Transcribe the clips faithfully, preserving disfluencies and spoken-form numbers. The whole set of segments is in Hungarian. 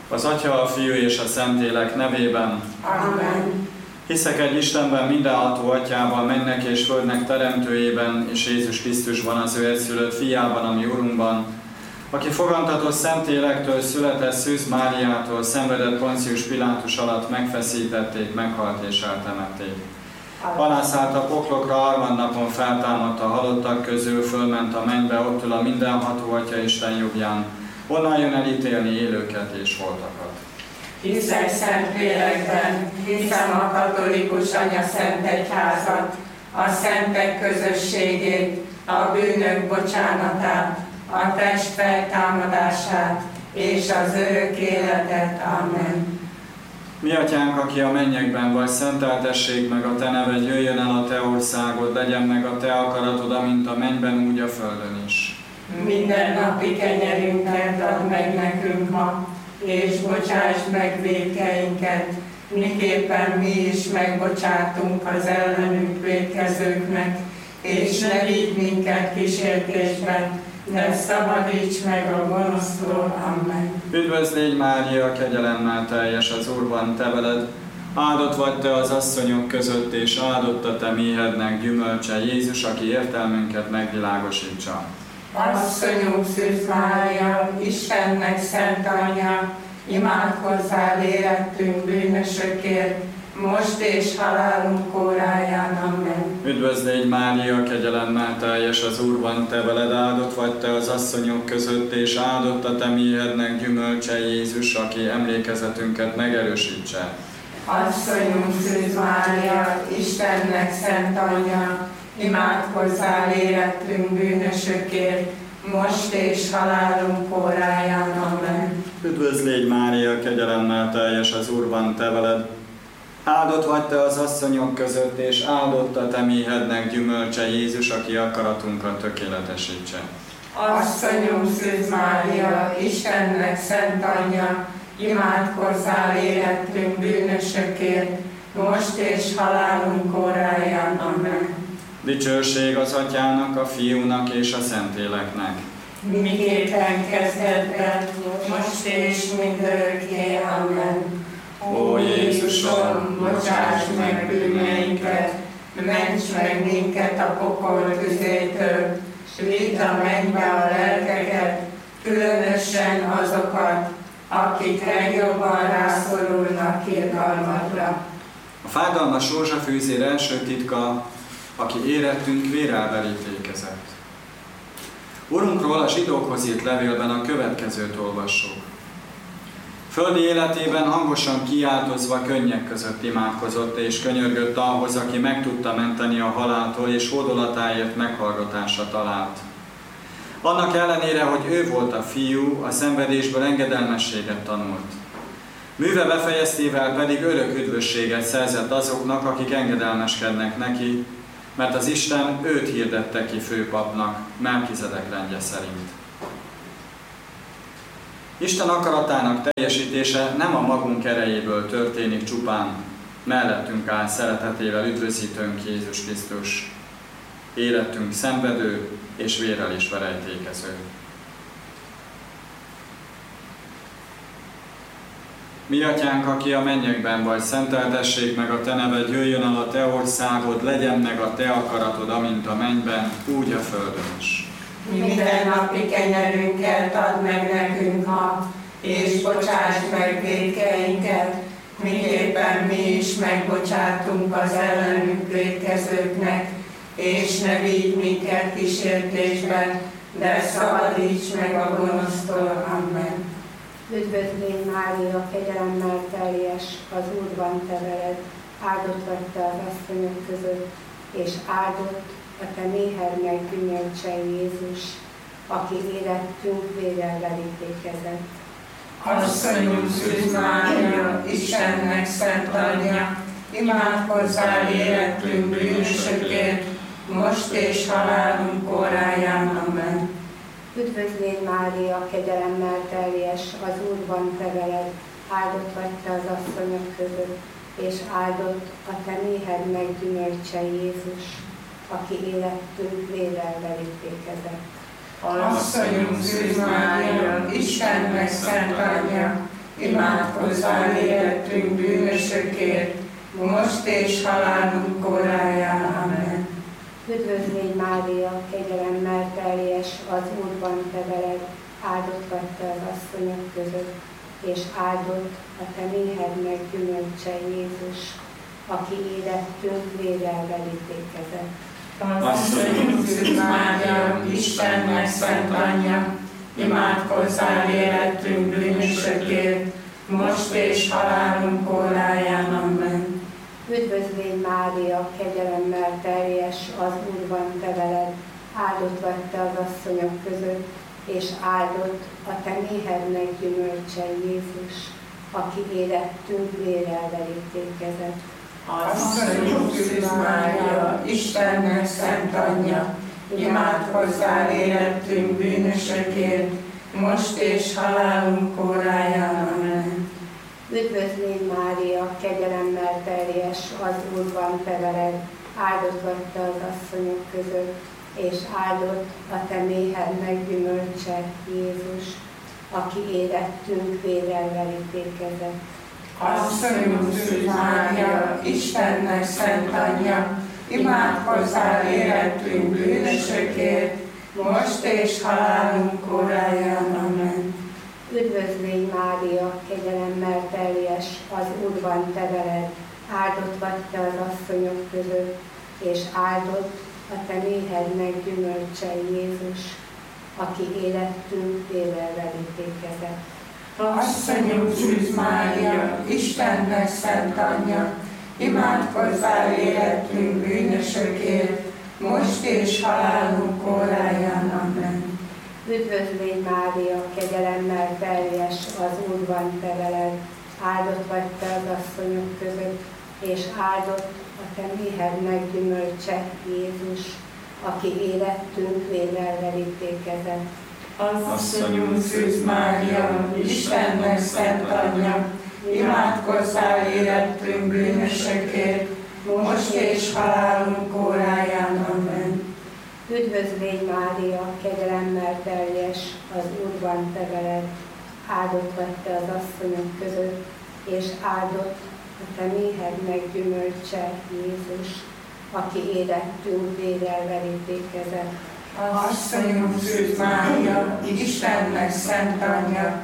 Az Atya, a Fiú és a Szentlélek nevében. Amen. Hiszek egy Istenben, mindenható Atyában, mennek és földnek teremtőjében, és Jézus Krisztusban, az ő egyszülött Fiában, ami Urunkban, aki fogantatott Szentlélektől született, Szűz Máriától, szenvedett Poncius Pilátus alatt, megfeszítették, meghalt és eltemették. Alászállt a poklokra, harmadnapon feltámadt a halottak közül, fölment a mennybe, ott ül a mindenható Atya Isten jobbján, onnan jön elítélni élőket és holtakat. Hiszek Szentlélekben, hiszem a katolikus Anya Szent Egyházat, a szentek közösségét, a bűnök bocsánatát, a test feltámadását és az örök életet. Amen. Mi Atyánk, aki a mennyekben vagy, szenteltessék meg a Te neved, jöjjön el a Te országod, legyen meg a Te akaratod, amint a mennyben, úgy a földön is. Minden napi kenyerünket add meg nekünk ma, és bocsásd meg vétkeinket, miképpen mi is megbocsátunk az ellenünk vétkezőknek, és ne vigy minket kísértésbe, de szabadíts meg a gonosztól. Amen. Üdvözlégy Mária, kegyelemmel teljes, az Úr van te veled, áldott vagy te az asszonyok között, és áldott a te méhednek gyümölcse, Jézus, aki értelmünket megvilágosítsa. Asszonyunk Szűz Mária, Istennek szent anyja, imádkozzál érettünk bűnösökért, most és halálunk óráján. Amen. Üdvözlégy Mária, kegyelemmel teljes, az Úr van te veled, áldott vagy te az asszonyok között, és áldott a te méhednek gyümölcse, Jézus, aki emlékezetünket megerősítse. Asszonyunk Szűz Mária, Istennek szent anyja, imádkozzál érettünk bűnösökért, most és halálunk óráján. Amen. Üdvözlégy Mária, kegyelemmel teljes, az Úr van te veled, áldott vagy te az asszonyok között, és áldott a te méhednek gyümölcse, Jézus, aki akaratunkat tökéletesítse. Asszonyunk Szűz Mária, Istennek szent anyja, imádkozzál érettünk bűnösökért, most és halálunk óráján. Amen. Dicsőség az Atyának, a Fiúnak és a Szentléleknek. Miképpen kezdetben, most és mindörökké. Amen. Ó Jézusom, bocsáss meg bűneinket, ments meg minket a pokol tüzétől, s vidd a mennybe a lelkeket, különösen azokat, akik legjobban rászorulnak irgalmadra. A fájdalmas rózsafűzér első titka, aki érettünk vérrel verítékezett. Urunkról a zsidókhoz írt levélben a következőt olvassuk. Földi életében hangosan kiáltozva könnyek között imádkozott és könyörgött ahhoz, aki meg tudta menteni a haláltól, és hódolatáért meghallgatásra talált. Annak ellenére, hogy ő volt a fiú, a szenvedésből engedelmességet tanult. Műve befejeztével pedig örök üdvösséget szerzett azoknak, akik engedelmeskednek neki, mert az Isten őt hirdette ki főpapnak, Melkizedek rendje szerint. Isten akaratának teljesítése nem a magunk erejéből történik csupán, mellettünk áll szeretetével üdvözítőnk Jézus Krisztus, életünk szenvedő és vérrel is verejtékező. Mi Atyánk, aki a mennyekben vagy, szenteltessék meg a te neved, jöjjön el a te országod, legyen meg a te akaratod, amint a mennyben, úgy a földön is. Minden napi kenyerünket add meg nekünk ma, és bocsásd meg vétkeinket, miképpen mi is megbocsátunk az ellenünk vétkezőknek, és ne vigy minket kísértésbe, de szabadíts meg a gonosztól. Amen. Üdvözlégy Mária, kegyelemmel teljes, az Úr van te veled, áldott vagy te az asszonyok között, és áldott a te méhednek gyümölcse, Jézus, aki érettünk vérrel verítékezett. Asszonyunk Szűz Mária, Istennek szent anyja, imádkozzál érettünk bűnösökért, most és halálunk óráján. Amen. Üdvözlégy Mária, kegyelemmel teljes, az Úr van te veled, áldott vagy te az asszonyok között, és áldott a te méhednek gyümölcse, Jézus, aki életünk vérrel verítékezett. Asszonyunk Szűz Mária, Istennek szent anyja, imádkozzál érettünk bűnösökért, most és halálunk óráján. Amen. Üdvözl légy, Mária, kegyelemmel teljes, az Úrban te veled, áldott vagy te az asszonyok között, és áldott a te méhednek gyümölcse, Jézus, aki érettünk vérrel verítékezett. Asszonyunk Szűz Mária, Istennek szent anyja, imádkozzál érettünk bűnösökért, most és halálunk óráján. Amen. Üdvözl légy, Mária, kegyelemmel teljes, az Úrban te veled, áldott vagy te az asszonyok között, és áldott a te méhednek gyümölcse, Jézus, aki érettünk vérrel verítékezett. Asszonyunk Szűz Mária, Istennek szent anyja, imádkozzál érettünk bűnösökért, most és halálunk óráján. Amen. Üdvözl légy, Mária, kegyelemmel teljes, az Úrban te veled, áldott vagy te az asszonyok között, és áldott a te méhednek gyümölcse, Jézus, aki érettünk vérrel verítékezett. Asszonyunk Szűz Mária, Istennek szent anyja, imádkozzál érettünk bűnösökért, most és halálunk óráján. Amen. Üdvözl légy, Mária, kegyelemmel teljes, az Úrban te veled, áldott vagy te az asszonyok között, és áldott a te méhednek gyümölcse, Jézus, aki érettünk vérrel verítékezett. Asszonyunk Szűz Mária, Istennek szent anyja, imádkozzál érettünk bűnösökért, most és halálunk óráján. Amen. Üdvözl légy, Mária, kegyelemmel teljes, az Úrban te veled, áldott vagy te az asszonyok között, és áldott a te méhednek gyümölcse, Jézus, aki érettünk vérrel verítékezett. Asszonyunk Szűz Mária, Istennek szent anyja, imádkozzál érettünk bűnösökért, most és halálunk óráján. Amen. Üdvözl légy, Mária, kegyelemmel teljes, az Úrban te veled, áldott vagy te az asszonyok között, és áldott a te méhednek gyümölcse, Jézus, aki érettünk vérrel verítékezett. Asszonyunk Szűz Mária, Istennek szent anyja,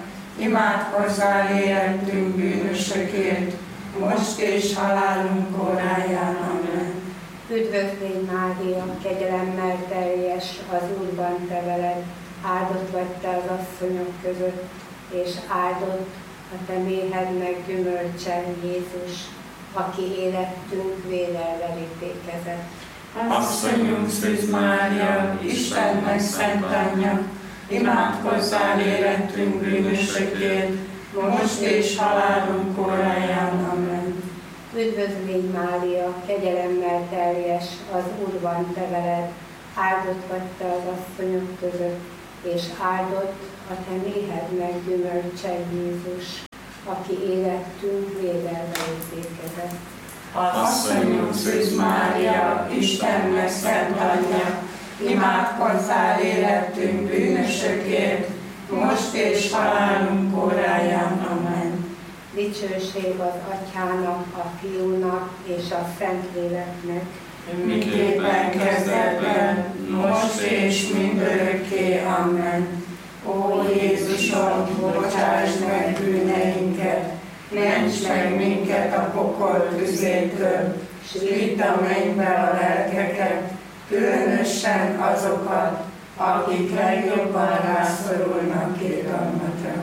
imádkozzál érettünk bűnösökért, most és halálunk óráján. Amen. Üdvözl légy, Mária, kegyelemmel teljes, az Úrban te veled, áldott vagy te az asszonyok között, és áldott a te méhednek gyümölcse, Jézus, aki érettünk vérrel verítékezett. Asszonyunk Szűz Mária, Istennek szent anyja, imádkozzál érettünk bűnösökért, most és halálunk óráján. Amen. Üdvözl légy, Mária, kegyelemmel teljes, az Úrban te veled, áldott vagy te az asszonyok között, és áldott a te méhednek gyümölcse, Jézus, aki érettünk vérrel verítékezett. Asszonyunk Szűz Mária, Istennek szent anyja, imádkozzál érettünk bűnösökért, most és halálunk óráján. Amen. Dicsőség az Atyának, a Fiúnak és a Szentléleknek, miképpen kezdetben, most és mindörökké. Amen. Ó Jézusom, bocsásd meg bűneinket, ments meg minket a pokol tüzétől, s vidd a mennybe a lelkeket, különösen azokat, akik legjobban rászorulnak irgalmatra.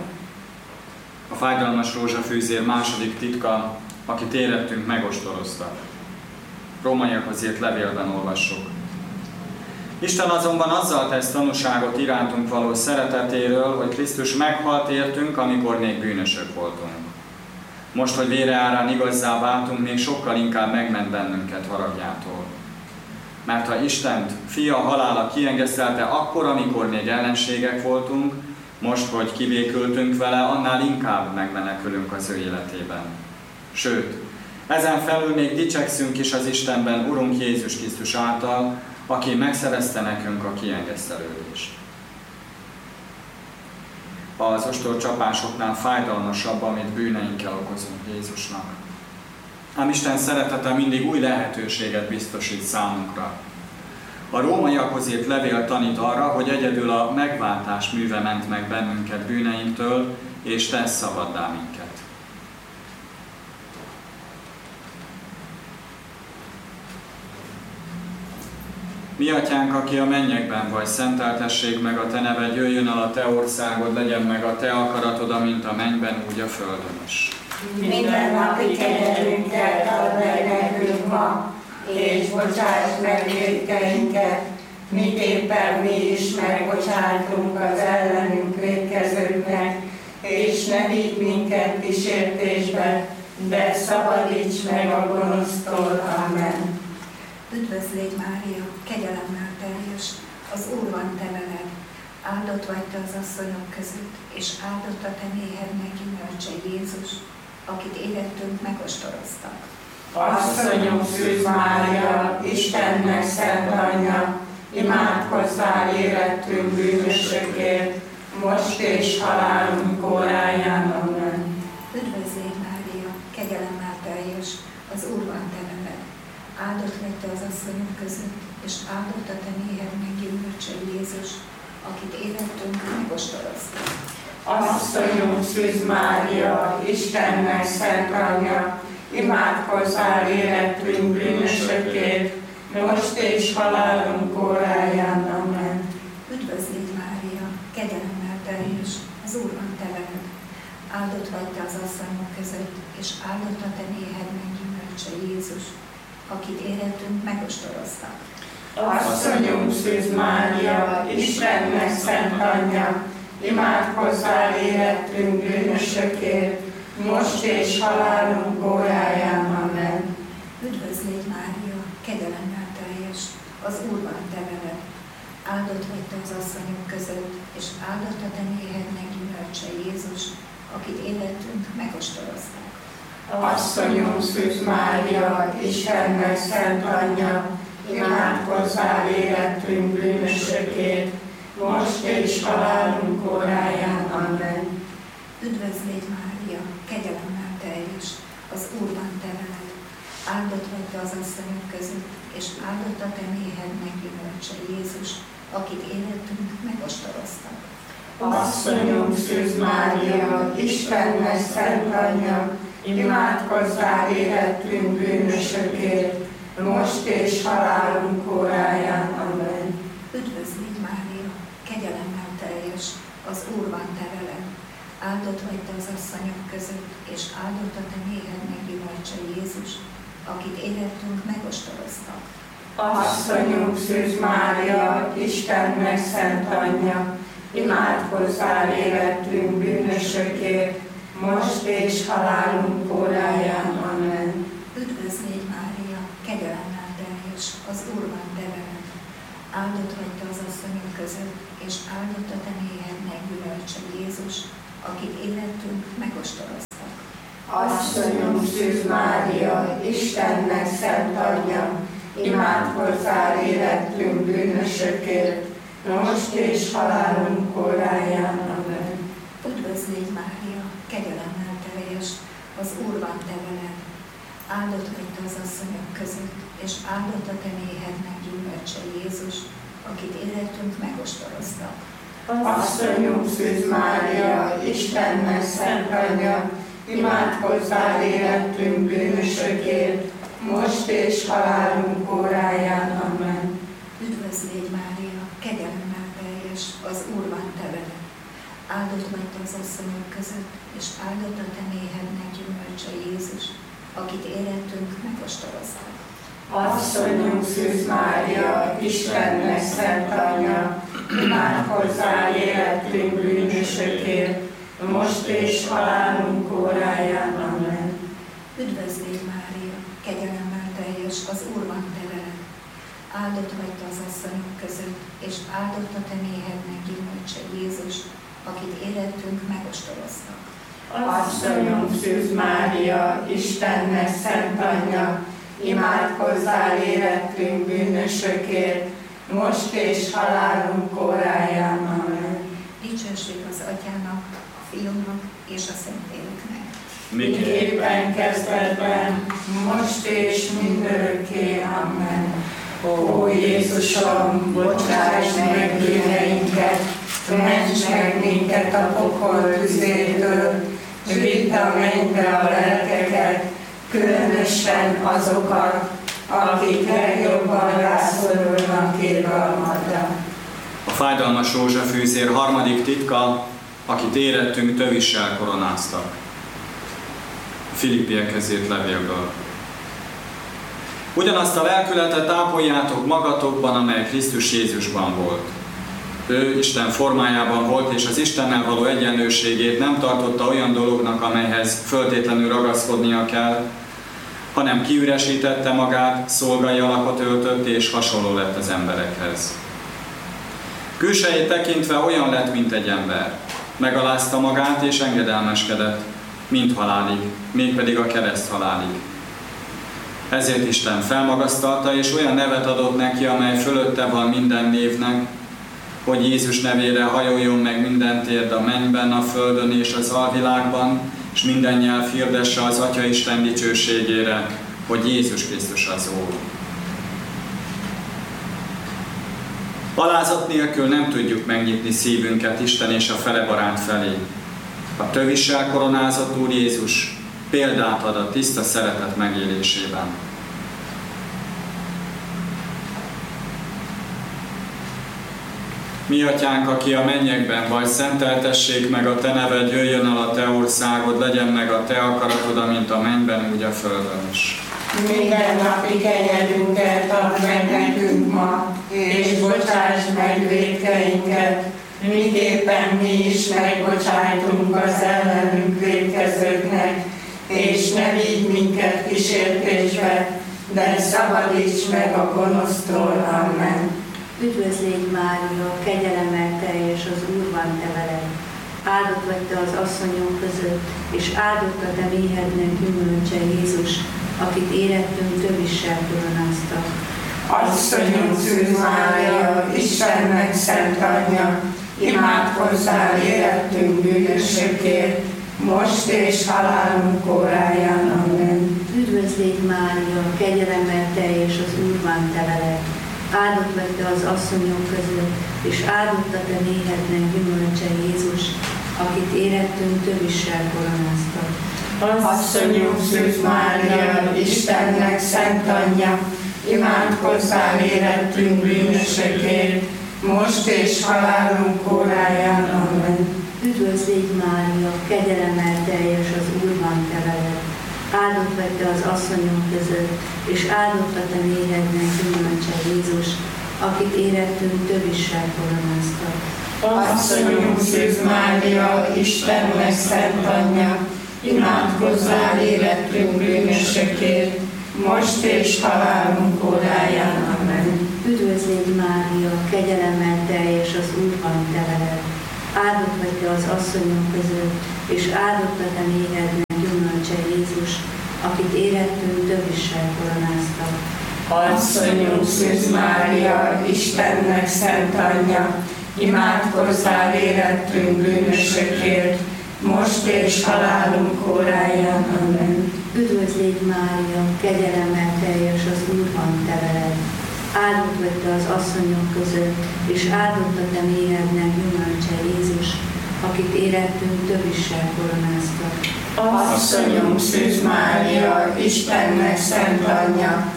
A fájdalmas rózsafűzér második titka, akit érettünk megostoroztak. Rómaiakhoz írt levélben olvassuk. Isten azonban azzal tesz tanúságot irántunk való szeretetéről, hogy Krisztus meghalt értünk, amikor még bűnösök voltunk. Most, hogy vére árán igazzá váltunk, még sokkal inkább megment bennünket haragjától. Mert ha Istent fia halála kiengesztelte akkor, amikor még ellenségek voltunk, most, hogy kivékültünk vele, annál inkább megmenekülünk az ő életében. Sőt, ezen felül még dicsekszünk is az Istenben, Urunk Jézus Krisztus által, aki megszerezte nekünk a kiengesztelődést. az ostorcsapásoknál fájdalmasabb, amit bűneinkkel okozunk Jézusnak. Ám Isten szeretete mindig új lehetőséget biztosít számunkra. A rómaiakhoz írt levél tanít arra, hogy egyedül a megváltás műve ment meg bennünket bűneinktől, és tesz szabaddá minket. Mi atyánk, aki a mennyekben vagy, szenteltessék meg a te neved, jöjjön el a te országod, legyen meg a te akaratod, amint a mennyben, úgy a földön is. Minden napi kenyerünket add meg nekünk ma, és bocsáss meg vétkeinket, miképpen mi is megbocsátunk az ellenünk vétkezőknek, és ne vigy minket kísértésbe, de szabadíts meg a gonosztól. Amen. Üdvözlégy Mária, kegyelemmel teljes, az Úr van te veled, áldott vagy te az asszonyok között, és áldott a te méhednek gyümölcse Jézus, akit érettünk megostoroztak. Asszonyom Szűz Mária, Istennek szent anyja, imádkozzál érettünk bűnösökért, most és halálunk óráján. Amen. Üdvözlégy Mária, kegyelemmel teljes, az Úr van te veled, áldott vagy te az asszonyok között, és áldott a te méhednek gyümölcse Jézus, akit érettünk megostoroztak. Asszonyom Szűz Mária, Istennek szent anyja, imádkozzál érettünk bűnösökért, most és halálunk óráján. Amen. Üdvözlégy Mária, kegyelemmel teljes, az Úr van te veled, áldott vagy te az asszonyok között, és áldott a te méhednek gyümölcse Jézus, akit érettünk megostoroztak. Asszonyom Szűz Mária, Istennek szent anyja, imádkozzál érettünk bűnösökért, most és halálunk óráján. Amen. Üdvözlégy Mária, kegyelemmel teljes, az Úr van te veled, áldott vagy te az asszonyok között, és áldott a te méhednek gyümölcse Jézus, akit érettünk megostoroztak. Asszonyom Szűz Mária, Istennek szent anyja, imádkozzál érettünk bűnösökért, most és halálunk óráján. Amen. Üdvözlégy Mária, kegyelemmel teljes, az Úr van te veled, áldott vagy te az asszonyok között, és áldott a te méhednek gyümölcse Jézus, akit érettünk megostoroztak. Asszonyom Szűz Mária, Istennek szent anyja, imádkozzál érettünk bűnösökért, most és halálunk óráján. Amen. Üdvözlégy Mária, kegyelemmel teljes, az Úr van te veled, áldott vagy te az asszonyok között, és áldott a te méhednek gyümölcse Jézus, akit érettünk megostoroztak. Asszonyom Szűz Mária, Istennek szent anyja, imádkozzál érettünk bűnösökért, most és halálunk óráján. Amen. Üdvözlégy Mária, kegyelemmel teljes, az Úr van te veled, áldott vagy te az asszonyok között, és áldott a te méhednek gyümölcse Jézus, akit érettünk megostoroztak. Asszonyom Szűz Mária, Istennek szent anyja, imádkozzál érettünk bűnösökért, most és halálunk óráján. Amen. Üdvözlégy Mária, kegyelemmel teljes, az Úr van te veled, áldott vagy te az asszonyok között, és áldott a te méhednek gyümölcse Jézus, akit érettünk megostoroztak. Asszonyom Szűz Mária, Istennek szent anyja, imádkozzál érettünk bűnösökért, most és halálunk óráján. Amen. Üdvözlégy Mária, kegyelemmel teljes, az Úr van te veled, áldott vagy te az asszonyok között, és áldott a te méhednek gyümölcse Jézus, akit érettünk megostoroztak. Asszonyom Szűz Mária, Istennek szent anyja, imádkozzál érettünk bűnösökért, most és halálunk óráján. Amen. Üdvözlégy Mária, kegyelemmel teljes, az Úr van te veled, áldott vagy te az asszonyok között, és áldott a te méhednek gyümölcse Jézus, akit érettünk megostoroztak. Asszonyom Szűz Mária, Istennek szent anyja, imádkozzál érettünk bűnösökért, most és halálunk óráján. Amen. Dicsőség az Atyának, a Fiúnak és a Szentléleknek. Miképpen kezdetben, most és mindörökké. Amen. Ó Jézusom, bocsáss meg bűneinket, ments meg minket a pokol tüzétől, vidd a mennybe a lelkeket, különösen azokat, akik legjobban rászorulnak irgalmadra. A fájdalmas rózsafűzér harmadik titka, akit érettünk tövissel koronáztak. Filippiekhez írt levélből. Ugyanazt a lelkületet ápoljátok magatokban, amely Krisztus Jézusban volt. Ő Isten formájában volt, és az Istennel való egyenlőségét nem tartotta olyan dolognak, amelyhez föltétlenül ragaszkodnia kell, hanem kiüresítette magát, szolgai alakot öltött, és hasonló lett az emberekhez. Külsejét tekintve olyan lett, mint egy ember. Megalázta magát, és engedelmeskedett, mint halálig, mégpedig a kereszt halálig. Ezért Isten felmagasztalta, és olyan nevet adott neki, amely fölötte van minden névnek, hogy Jézus nevére hajoljon meg minden térd a mennyben, a földön és az alvilágban, és minden nyelv hirdesse az Atya Isten dicsőségére, hogy Jézus Krisztus az Úr. Alázat nélkül nem tudjuk megnyitni szívünket Isten és a felebaránt felé. A tövissel koronázott Úr Jézus példát ad a tiszta szeretet megélésében. Mi Atyánk, aki a mennyekben vagy, szenteltessék meg a Te neved, jöjjön el a Te országod, legyen meg a Te akaratod, amint a mennyben, úgy a földön is. Minden napi kenyerünket add meg nekünk ma, és bocsáss meg vétkeinket, miképpen mi is megbocsájtunk az ellenünk vétkezőknek, és ne vigy minket kísértésbe, de szabadíts meg a gonosztól. Amen. Üdvözlégy Mária, kegyelemmel teljes, az Úr van te veled. Áldott vagy te az asszonyok között, és áldott a te méhednek gyümölcse Jézus, akit érettünk tövissel koronáztak. Asszonyunk Szűz Mária, Istennek szent anyja, imádkozzál érettünk bűnösökért, most és halálunk óráján. Amen. Üdvözlégy Mária, kegyelemmel teljes, az Úr van te veled. Áldott vagy te az asszonyok között, és áldott a te méhednek gyümölcse Jézus, akit érettünk tövissel koronáztak. Asszonyunk Szűz Mária, Istennek szent anyja, imádkozzál érettünk bűnösökért, most és halálunk óráján. Amen. Üdvözlégy Mária, kegyelemmel teljes, az Úr van te veled. Áldott vagy te az asszonyok között, és áldott a te méhednek gyümölcse Jézus, akit érettünk tövissel koronáztak. Asszonyunk Szűz Mária, Istennek szent anyja, imádkozzál érettünk bűnösökért, most és halálunk óráján. Amen. Üdvözlégy Mária, kegyelemmel teljes, az Úr van te veled. Áldott vagy te az asszonyok között, és áldott a te méhednek gyümölcse Jézus, akit érettünk tövissel koronáztak. Asszonyunk Szűz Mária, Istennek szent anyja, imádkozzál érettünk bűnösökért, most és halálunk óráján. Amen. Üdvözlégy Mária, kegyelemmel teljes, az Úr van te veled. Áldott vagy te az asszonyok között, és áldott a te méhednek gyümölcse Jézus, akit érettünk tövissel koronáztak. Asszonyunk Szűz Mária, Istennek szent anyja,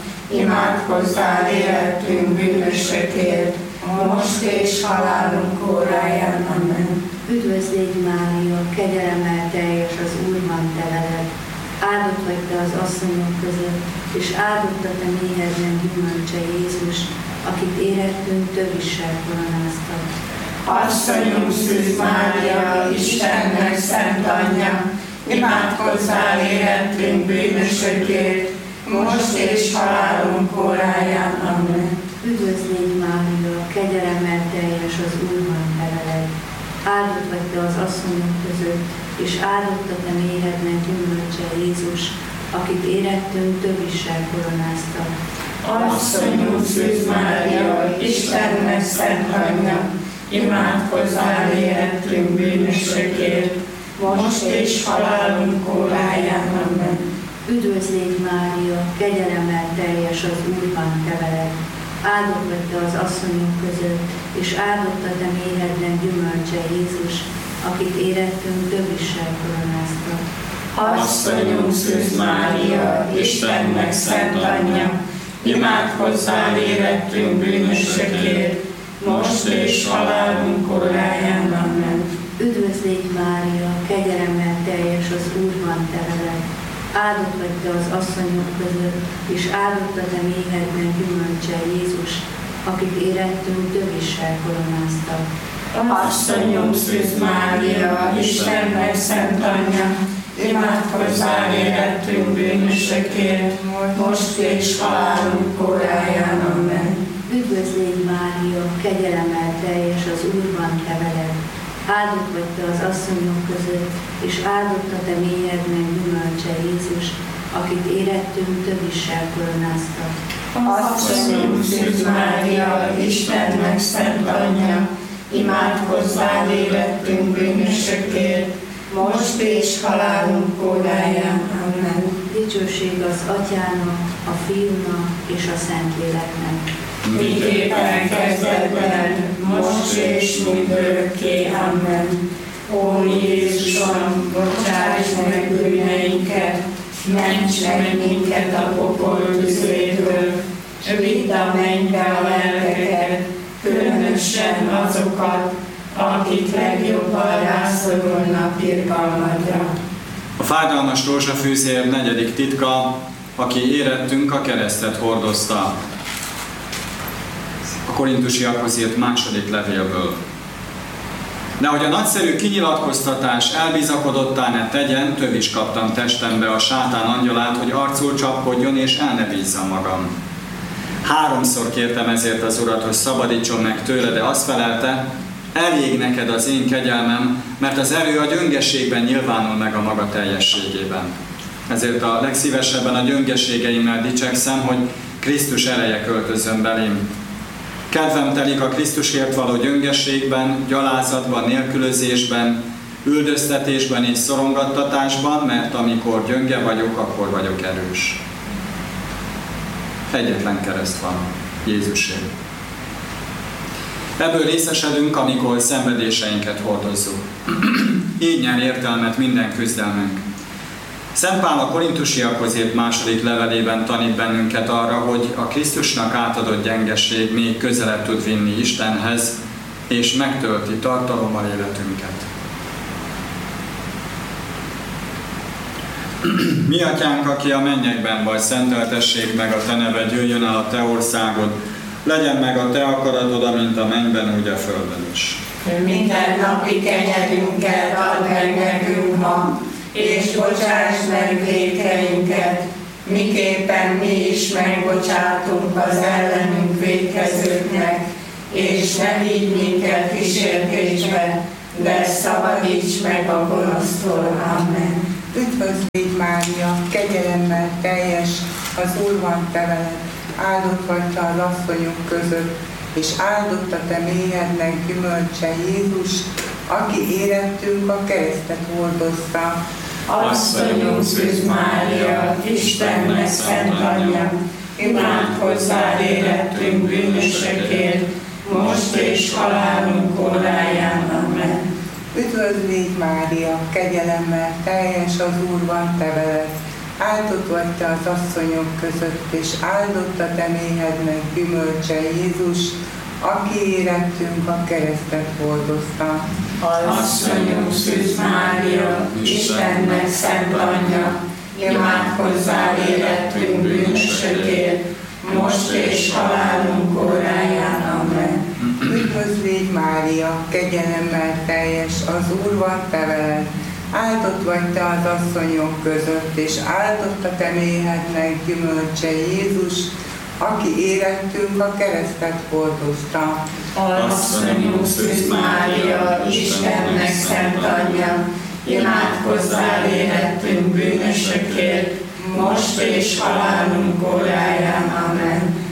imádkozzál érettünk bűnösökért, most és halálunk óráján. Amen. Üdvözlégy Mária, kegyelemmel teljes, az Úr van te veled. Áldott vagy te az asszonyok között, és áldott a te méhednek gyümölcse Jézus, akit érettünk tövissel koronáztak. Asszonyunk Szűz Mária, Istennek szent anyja, imádkozzál érettünk bűnösökért, most és halálunk óráján. Amen. Üdvözlégy Mária, kegyelemmel teljes, az Úr van te veled. Áldott vagy te az asszonyok között, és áldott a te méhednek gyümölcse Jézus, akit érettünk tövissel koronáztak. Asszonyunk Szűz Mária, Istennek szent anyja, imádkozzál érettünk bűnösökért, most és halálunk óráján. Amen. Üdvözl légy Mária, kegyelemmel teljes az Úr van te veled. Áldott vagy te az asszonyok között, és áldott a te méhednek gyümölcse Jézus, akit érettünk többissel koronáztak. Asszonyunk Szűz Mária, Istennek szent anyja, imádkozzál érettünk bűnösökért, most és halálunk óráján. Amen. Üdvözl légy Mária, kegyelemmel teljes az Úr van te veled. Áldott vagy te az asszonyok között, és áldott a te méhednek gyümölcse Jézus, akit érettünk többissel koronáztak. Asszonyunk Szűz Mária, Istennek szent anyja, imádkozzál érettünk bűnösökért, most és halálunk óráján. Amen. Üdvözl légy Mária, kegyelemmel teljes az Úr van te veled. Áldott vagy te az asszonyok között, és áldott a te méhednek gyümölcse Jézus, akit érettünk többissel koronáztak. Asszonyunk Szűz Mária, Istennek szent anyja, imádkozzál érettünk bűnösökért, most és halálunk óráján. Amen. Dicsőség az Atyának, a Fiúnak és a Szentléleknek. Miképpen kezdetben, most és mindörökké. Amen. Ó Jézusom, bocsáss meg bűneinket, ments meg minket a pokol tüzéből, vidd a mennybe a lelkeket, különösen azokat, akik legjobban rászorulnak irgalmadra. A fájdalmas rózsafűzér negyedik titka, aki érettünk, a keresztet hordozta. A korintusiakhoz írt második levélből. Nehogy a nagyszerű kinyilatkoztatás elbizakodottá ne tegyen, több is kaptam testembe a sátán angyalát, hogy arcul csapkodjon és el ne bízzam magam. Háromszor kértem ezért az Urat, hogy szabadítson meg tőle, de azt felelte, elég neked az én kegyelmem, mert az erő a gyöngeségben nyilvánul meg a maga teljességében. Ezért a legszívesebben a gyöngeségeimmel dicsekszem, hogy Krisztus ereje költözön belém. Kedvem telik a Krisztusért való gyöngeségben, gyalázatban, nélkülözésben, üldöztetésben és szorongattatásban, mert amikor gyönge vagyok, akkor vagyok erős. Egyetlen kereszt van, Jézusé. Ebből részesedünk, amikor szenvedéseinket hordozzuk. Így nyer értelmet minden küzdelmünk. Szent Pál a korintusiakhoz írt második levelében tanít bennünket arra, hogy a Krisztusnak átadott gyengeség még közelebb tud vinni Istenhez, és megtölti tartalommal életünket. Mi atyánk, aki a mennyekben vagy, szenteltessék meg a te neved, jöjjön el a te országod, legyen meg a te akaratod, amint a mennyben, úgy a földön is. Minden napi kenyerünket add meg nekünk ma, és bocsáss meg vétkeinket, miképpen mi is megbocsátunk az ellenünk vétkezőknek, és ne vigy minket kísértésbe, de szabadíts meg a gonosztól. Amen. Üdvözl légy Mária, kegyelemmel teljes, az Úr van te veled, áldott vagy te az asszonyok között, és áldott a te méhednek gyümölcse Jézus, aki érettünk a keresztet hordozta. Asszonyunk Szűz Mária, Istennek szent anyja, imádkozzál érettünk bűnösökért, most és halálunk óráján. Amen. Üdvözl légy Mária, kegyelemmel teljes, az Úr van te veled, áldott vagy te az asszonyok között, és áldott a te méhednek gyümölcse Jézus, aki érettünk a keresztet hordozta. Asszonyunk Szűz Mária, Istennek szent anyja, imádkozzál érettünk bűnösökért, most és halálunk óráján. Amen. Üdvözl légy Mária, kegyelemmel teljes, az Úr van te veled, áldott vagy te az asszonyok között, és áldott a te méhednek gyümölcse Jézus, aki érettünk a keresztet hordozta. Asszonyunk Szűz Mária, Istennek szent anyja, imádkozzál érettünk bűnösökért, most és halálunk óráján. Amen. Üdvözl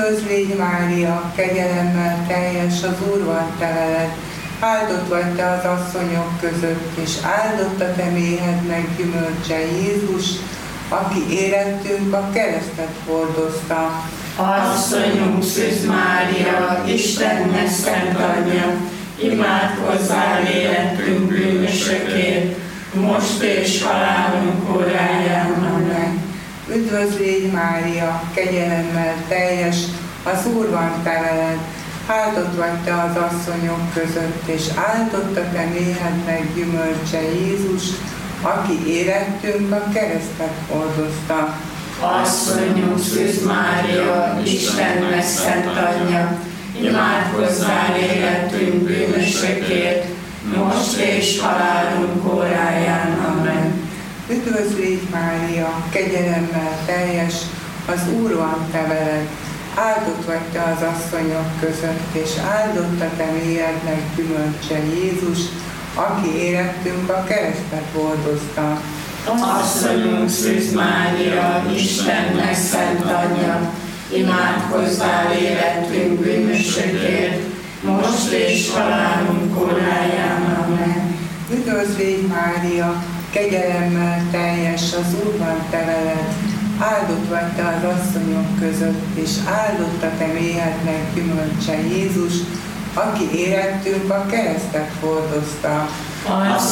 Üdvözl légy Mária, kegyelemmel teljes, az Úr van te veled. Áldott vagy te az asszonyok között, és áldott a te méhednek gyümölcse Jézus, aki érettünk a keresztet hordozta. Asszonyunk Szűz Mária, Istennek szent anyja, imádkozzál életünk bűnösökért, most és halálunk óráján. Amen. Üdvözl légy Mária, kegyelemmel teljes, az Úr van te veled. Áldott vagy te az asszonyok között, és áldott a te méhednek gyümölcse Jézus, aki érettünk a keresztet hordozta. Asszonyunk Szűz Mária, Istennek szent anyja, imádkozzál életünk bűnösökért, most és halálunk óráján. Amen. Üdvözl légy Mária, kegyelemmel teljes, az Úr van te veled. Áldott vagy te az asszonyok között, és áldott a te méhednek gyümölcse Jézus, aki érettünk a keresztet hordozta. Asszonyunk Szűz Mária, Istennek szent anyja, imádkozzál életünk bűnösökért, most és halálunk óráján. Amen. Üdvözl légy Mária, kegyelemmel teljes, az Úr van te veled. Áldott vagy te az asszonyok között, és áldott a te méhednek gyümölcse Jézus, aki érettünk a keresztet hordozta.